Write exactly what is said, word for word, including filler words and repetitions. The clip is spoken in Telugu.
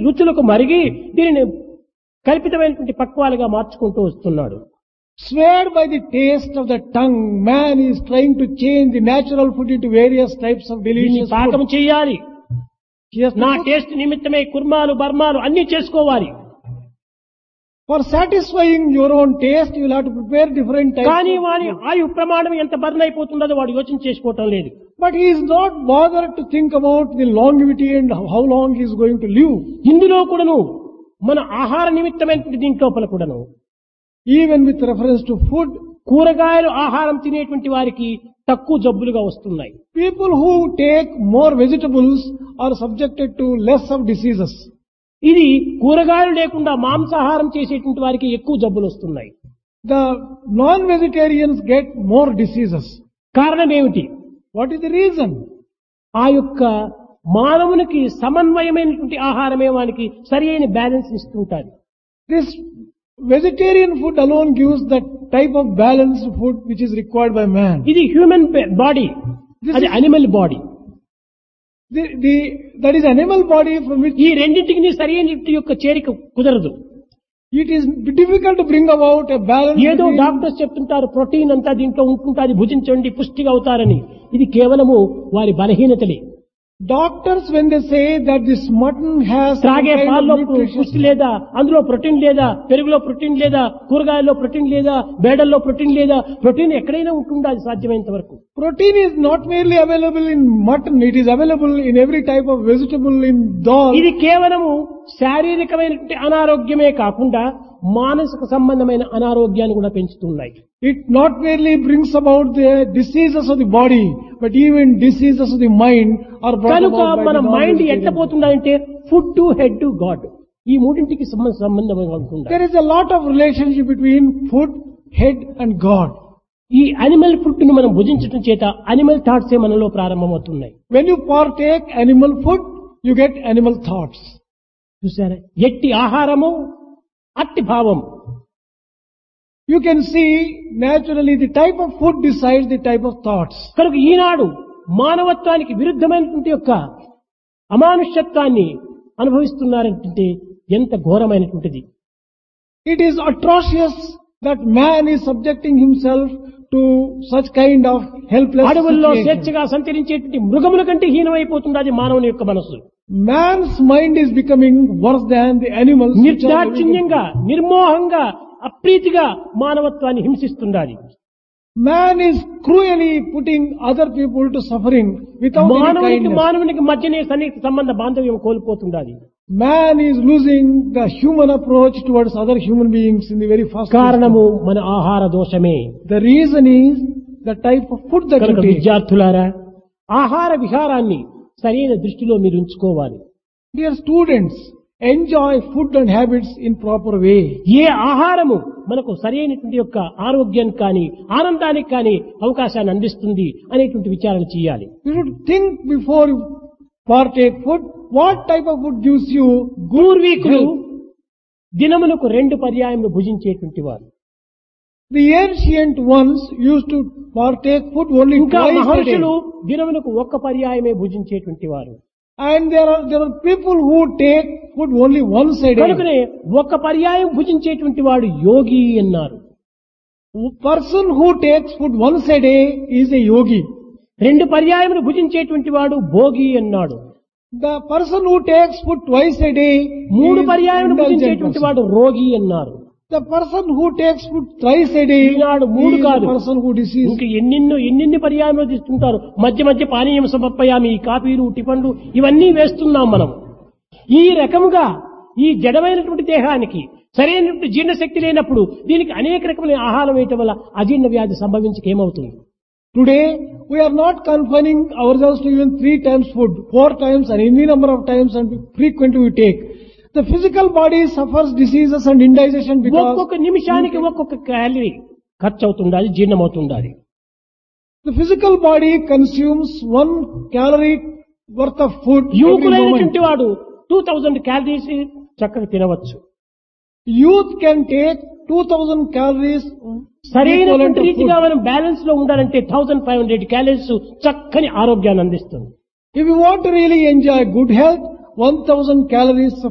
రుచులకు మరిగి దీనిని కల్పితమైనటువంటి పక్వాలుగా మార్చుకుంటూ వస్తున్నాడు. Swayed by the taste of the tongue, man is trying to change the natural food into various types of దీన్ని delicious పాకం food. చేయాలి. He has to నా cook. టేస్ట్ నిమిత్తమై కుర్మాలు బర్మాలు అన్ని చేసుకోవాలి. For satisfying your own taste, you will have to prepare different types. కానీ of వారి food. ఆయు ప్రమాణం ఎంత బర్న్ అయిపోతుందో వాడు యోచన చేసుకోవటం లేదు. But he is not bothered to think about the longevity and how long he is going to live. ఇందులో కూడాను మన ఆహార నిమిత్తమైనటువంటి దీంట్లోపల కూడాను Even with reference to food, కూరగాయలు ఆహారం తినేటువంటి వారికి తక్కువ జబ్బులుగా వస్తున్నాయి. people who take more vegetables are subjected to less of diseases. ఇది కూరగాయలు లేకుండా మాంసాహారం చేసేటువంటి వారికి ఎక్కువ జబ్బులు వస్తున్నాయి. The non-vegetarians get more diseases. కారణం ఏమిటి? What is the reason? ఆ యొక్క మానవునికి సమన్వయమైనటువంటి ఆహారమే వానికి సరి అయిన బ్యాలెన్స్ ఇస్తుంటారు. This vegetarian food alone gives that type of balanced food which is required by man. ఇది హ్యూమన్ బాడీ, This అది is- animal body. The, the, that is animal body from which ఈ రెండింటికి సరి అయిన యొక్క చేరిక కుదరదు. it is difficult to bring about a balance. ఏదో between- డాక్టర్స్ చెప్తుంటారు ప్రోటీన్ అంతా దీంట్లో ఉంటుంటుంది, భుజించండి పుష్టిగా అవుతారని. ఇది కేవలము వారి బలహీనతలే. Doctors, when they say that this mutton has some త్రాగే kind of పాల్లో nutrition- పుష్టి లేదా, అందులో ప్రోటీన్ లేదా, పెరుగులో ప్రోటీన్ లేదా, కూరగాయల్లో ప్రోటీన్ లేదా, బేడల్లో ప్రోటీన్ లేదా, ప్రోటీన్ ఎక్కడైనా ఉంటుందా అది సాధ్యమైనంత వరకు. protein is not merely available in mutton, it is available in every type of vegetable, in dal. ఇది కేవలము శారీరకమైనటువంటి అనారోగ్యమే కాకుండా మానసిక సంబంధమైన అనారోగ్యాన్ని కూడా పెంచుతున్నాయి. It not merely brings about the diseases of the body, but even diseases of the mind are brought కనుక about by మన the మైండ్ ఎట్ట non-vegetarian. పోతుందంటే food to head to God, ఈ మూడింటికి సంబంధ సంబంధంగా ఉంటుంది. There is a lot of relationship between food, head and God. ఈ అనిమల్ ఫుడ్ ను మనం భుజించడం చేత అనిమల్ థాట్సే మనలో ప్రారంభమవుతున్నాయి. When you partake animal food, you get animal thoughts. చూసారా, ఎట్టి ఆహారము అట్టి భావం. You can see naturally the type of food decides the type of thoughts. కనుక ఈనాడు మానవత్వానికి విరుద్ధమైనటువంటి యొక్క అమానుష్యత్వాన్ని అనుభవిస్తున్నారంటే ఎంత ఘోరమైనటువంటిది. It is atrocious that man is subjecting himself to such kind of helpless అడవుల్లో situation. స్వేచ్ఛగా సంచరించేటువంటి మృగముల కంటే హీనమైపోతున్నది మానవుని యొక్క మనస్సు. Man's mind is becoming worse than the animals. which are living in- నిర్దాక్షిణ్యంగా, నిర్మోహంగా, అప్రీతిగా మానవత్వాన్ని హింసిస్తున్నది. Man is cruelly putting other people to suffering without any మానవునికి kindness. మానవునికి మధ్యనే సన్నిహిత సంబంధ బాంధవ్యం కోల్పోతున్నది. Man is losing the human approach towards other human beings in the very first కారణము మన ఆహార దోషమే. instance. The reason is the type of food that కనుక you take. విద్యార్థులారా, ఆహార విహారాన్ని సరైన దృష్టిలో మీరు ఉంచుకోవాలి. Dear students, enjoy food and habits in proper way. ఏ ఆహారము మనకు సరైనటువంటి యొక్క ఆరోగ్యానికి కానీ ఆనందానికి కానీ అవకాశాన్ని అందిస్తుంది అనేటువంటి విచారణ చేయాలి. You should think before you partake food, what type of food gives you good పూర్వీకులు health. దినములకు రెండు పర్యాయములు భుజించేటువంటి వారు. The ancient ones used to partake food only ఇంకా twice a day. మహర్షులు దినములకు ఒక్క పర్యాయమే భుజించేటువంటి వారు. And there are there are people who take food only once a day. కనుకనే ఒక్క పర్యాయం భుజించేటువంటి వాడు యోగి అన్నారు. Person who takes food once a day is a yogi. రెండు పర్యాయములు భుజించేటువంటి వాడు భోగి అన్నాడు. The person who takes food twice a day మూడు is పర్యాయములు indulgent భుజించేటువంటి person. వాడు రోగి అన్నారు. The person who takes food thrice a day ఈనాడు మూడు is కాదు, the person who disease. ఇంకా ఎన్నెన్నో ఎన్నెన్ని పర్యాయములు తీసుకుంటారు. మధ్య మధ్య పానీయం సమర్పయామి, ఈ కాఫీలు టిఫన్లు ఇవన్నీ వేస్తున్నాం మనం. ఈ రకముగా ఈ జడమైనటువంటి దేహానికి సరైనటువంటి జీర్ణశక్తి లేనప్పుడు దీనికి అనేక రకమైన ఆహారం వేయటం వల్ల అజీర్ణ వ్యాధి సంభవించక ఏమవుతుంది? Today we are not confining ourselves to even three times food, four times and any number of times and frequently we take. The physical body suffers diseases and indigestion because ఒక్కొక్క నిమిషానికి ఒక్కొక్క క్యాలరీ ఖర్చు అవుతుండాలి, జీర్ణమవుతుండాలి. the physical body consumes one calorie worth of food every moment. యువకులైనటువంటి వాడు టూ థౌజండ్ క్యాలరీస్ చక్కగా తినవచ్చు. Youth can take two thousand calories సరైనటువంటి equivalent of రీతిగా food. మనం బ్యాలెన్స్ లో ఉండాలంటే థౌజండ్ ఫైవ్ హండ్రెడ్ క్యాలరీస్ చక్కని ఆరోగ్యాన్ని అందిస్తుంది. If you want to really enjoy good health, one thousand calories